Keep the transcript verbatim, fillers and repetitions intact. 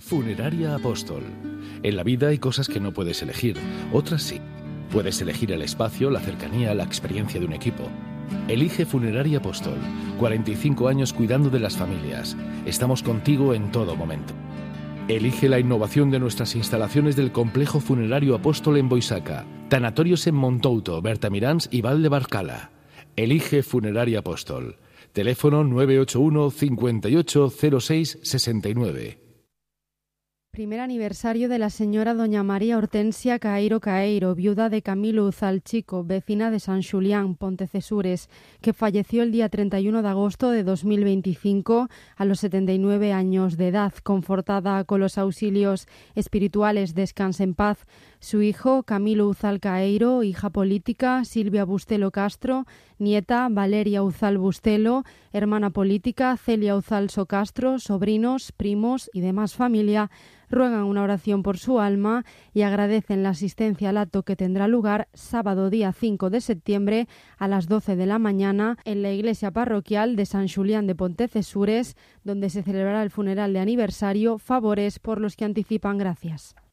Funeraria Apóstol. En la vida hay cosas que no puedes elegir, otras sí. Puedes elegir el espacio, la cercanía, la experiencia de un equipo. Elige Funeraria Apóstol. cuarenta y cinco años cuidando de las familias. Estamos contigo en todo momento. Elige la innovación de nuestras instalaciones del Complejo Funerario Apóstol en Boisaca. Tanatorios en Montouto, Bertamiráns y Valdebarcala. Elige Funeraria Apóstol. Teléfono nueve ocho uno, cincuenta y ocho, cero seis, sesenta y nueve. Primer aniversario de la señora doña María Hortensia Caeiro Caeiro, viuda de Camilo Uzal Chico, vecina de San Xulián, Pontecesures, que falleció el día treinta y uno de agosto de dos mil veinticinco a los setenta y nueve años de edad, confortada con los auxilios espirituales Descanse en paz. Su hijo, Camilo Uzal Caeiro, hija política, Silvia Bustelo Castro, nieta, Valeria Uzal Bustelo, hermana política, Celia Uzal Socastro, sobrinos, primos y demás familia, ruegan una oración por su alma y agradecen la asistencia al acto que tendrá lugar sábado día cinco de septiembre a las doce de la mañana en la iglesia parroquial de San Xulián de Pontecesures, donde se celebrará el funeral de aniversario. Favores por los que anticipan. Gracias.